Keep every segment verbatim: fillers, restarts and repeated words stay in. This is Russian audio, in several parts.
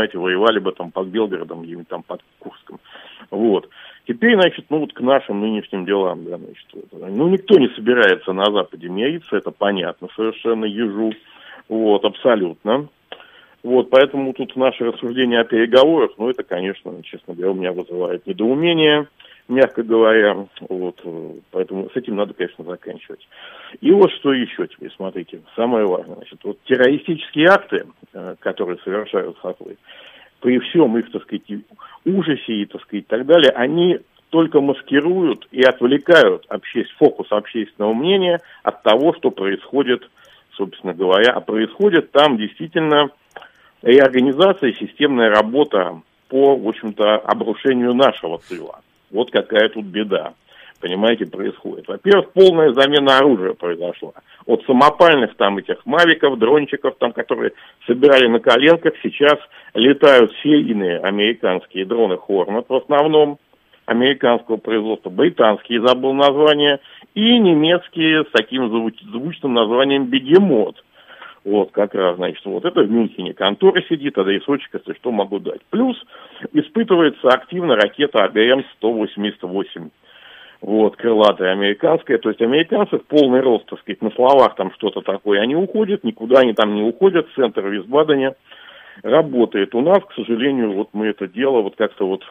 понимаете, воевали бы там под Белгородом, или там под Курском. Вот. Теперь, значит, ну вот к нашим нынешним делам, да, значит, вот, ну никто не собирается на Западе мириться, это понятно совершенно, ежу, вот, абсолютно. Вот, поэтому тут наши рассуждения о переговорах, ну это, конечно, честно говоря, у меня вызывает недоумение, мягко говоря, вот, поэтому с этим надо, конечно, заканчивать. И вот что еще теперь, смотрите, самое важное, значит, вот террористические акты, которые совершают хатлы, при всем их, так сказать, ужасе и, так сказать, и так далее, они только маскируют и отвлекают обще... фокус общественного мнения от того, что происходит, собственно говоря, а происходит там действительно реорганизация, системная работа по, в общем-то, обрушению нашего тыла. Вот какая тут беда, понимаете, происходит. Во-первых, полная замена оружия произошла. От самопальных там этих мавиков, дрончиков, там, которые собирали на коленках, сейчас летают серийные американские дроны Hornet в основном, американского производства, британские, забыл название, и немецкие с таким звуч- звучным названием «Бегемот». Вот, как раз, значит, вот это в Мюнхене контора сидит, адресочек, если что, могу дать. Плюс испытывается активно ракета А Г М сто восемьдесят восемь. Вот, крылатая американская. То есть американцы в полный рост, так сказать, на словах там что-то такое, они уходят, никуда они там не уходят, центр Висбадена работает. У нас, к сожалению, вот мы это дело вот как-то вот...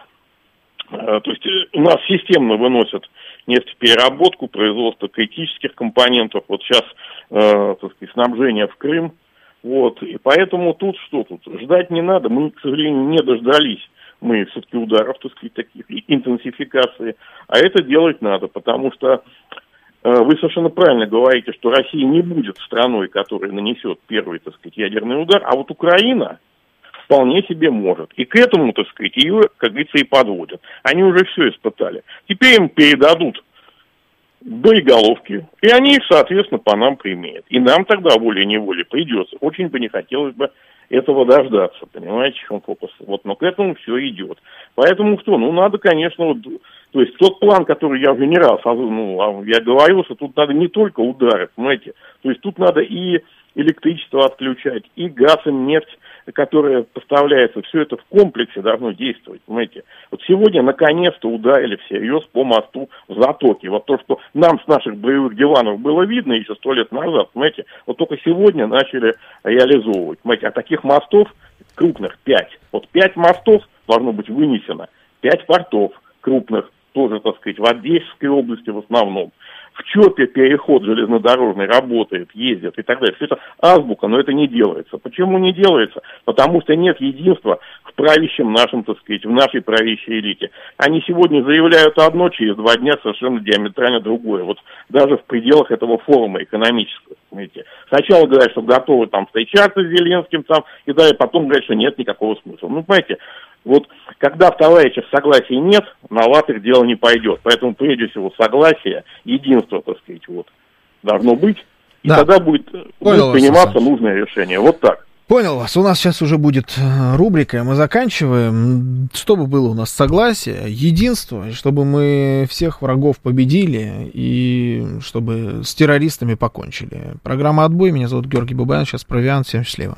Э, то есть у нас системно выносят нефтепереработку, производство критических компонентов. Вот сейчас, э, так сказать, снабжение в Крым. Вот, и поэтому тут что тут? Ждать не надо. Мы, к сожалению, не дождались. Мы все-таки ударов, так сказать, таких, интенсификации. А это делать надо, потому что э, вы совершенно правильно говорите, что Россия не будет страной, которая нанесет первый, так сказать, ядерный удар, а вот Украина вполне себе может. И к этому, так сказать, ее, как говорится, и подводят. Они уже все испытали. Теперь им передадут боеголовки, и они их, соответственно, по нам применят. И нам тогда волей-неволей придется. Очень бы не хотелось бы этого дождаться, понимаете, в чем фокус. Вот, но к этому все идет. Поэтому что? Ну, надо, конечно, вот, то есть тот план, который я уже не раз, ну, я говорил, что тут надо не только удары, понимаете, то есть тут надо и электричество отключать, и газ, и нефть, которая поставляется, все это в комплексе должно действовать, понимаете. Вот сегодня наконец-то ударили всерьез по мосту в Затоке. Вот то, что нам с наших боевых диванов было видно еще сто лет назад, понимаете, вот только сегодня начали реализовывать, понимаете. А таких мостов крупных пять. Вот пять мостов должно быть вынесено, пять портов крупных, тоже, так сказать, в Одесской области в основном. В ЧОПе переход железнодорожный работает, ездит и так далее. Все это азбука, но это не делается. Почему не делается? Потому что нет единства в правящем нашем, так сказать, в нашей правящей элите. Они сегодня заявляют одно, через два дня совершенно диаметрально другое. Вот даже в пределах этого форума экономического. Понимаете. Сначала говорят, что готовы там встречаться с Зеленским, там, и далее, потом говорят, что нет никакого смысла. Ну, понимаете, вот когда в товарищах согласия нет, на латых дело не пойдет. Поэтому, прежде всего, согласие, единство, так сказать, вот, должно быть. И да. Тогда будет, будет приниматься вас, нужное решение. Вот так. Понял вас. У нас сейчас уже будет рубрика, мы заканчиваем. Чтобы было у нас согласие, единство, чтобы мы всех врагов победили и чтобы с террористами покончили. Программа «Отбой». Меня зовут Георгий Бабаян. Сейчас Провиант. Всем счастливо.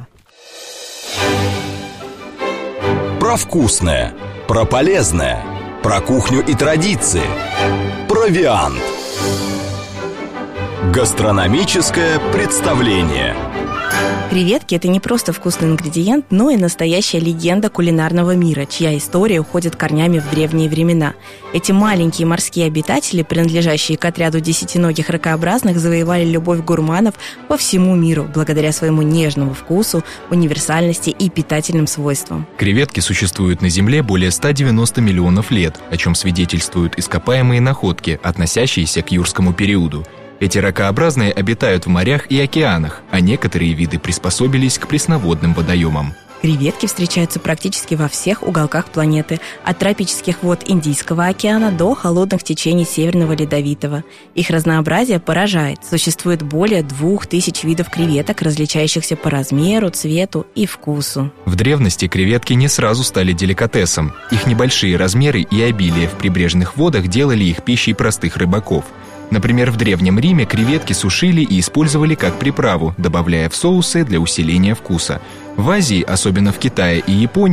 Про вкусное, про полезное, про кухню и традиции. Провиант. Гастрономическое представление. Креветки – это не просто вкусный ингредиент, но и настоящая легенда кулинарного мира, чья история уходит корнями в древние времена. Эти маленькие морские обитатели, принадлежащие к отряду десятиногих ракообразных, завоевали любовь гурманов по всему миру благодаря своему нежному вкусу, универсальности и питательным свойствам. Креветки существуют на Земле более ста девяноста миллионов лет, о чем свидетельствуют ископаемые находки, относящиеся к юрскому периоду. Эти ракообразные обитают в морях и океанах, а некоторые виды приспособились к пресноводным водоемам. Креветки встречаются практически во всех уголках планеты, от тропических вод Индийского океана до холодных течений Северного Ледовитого. Их разнообразие поражает. Существует более двух тысяч видов креветок, различающихся по размеру, цвету и вкусу. В древности креветки не сразу стали деликатесом. Их небольшие размеры и обилие в прибрежных водах делали их пищей простых рыбаков. Например, в Древнем Риме креветки сушили и использовали как приправу, добавляя в соусы для усиления вкуса. В Азии, особенно в Китае и Японии,